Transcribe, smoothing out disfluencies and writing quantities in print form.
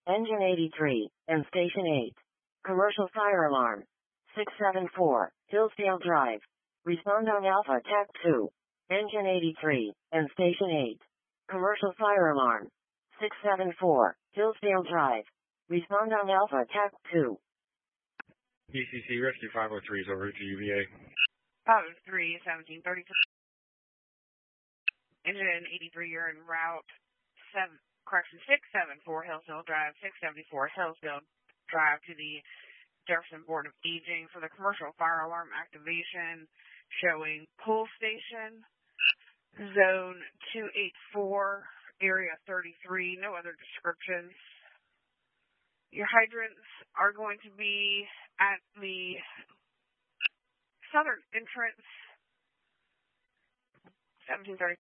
Engine 83, and Station 8. Commercial fire alarm. 674, Hillsdale Drive. Respond on Alpha TAC 2. Engine 83, and Station 8. Commercial fire alarm. 674, Hillsdale Drive. Respond on Alpha TAC 2. BCC Rescue 503 is over to UVA. 503, 1733. Engine 83, you're en route 674 Hillsdale Drive, 674 Hillsdale Drive to the Jefferson Board of Aging for the commercial fire alarm activation, showing pull station, zone 284, area 33, no other descriptions. Your hydrants are going to be at the southern entrance, 1730.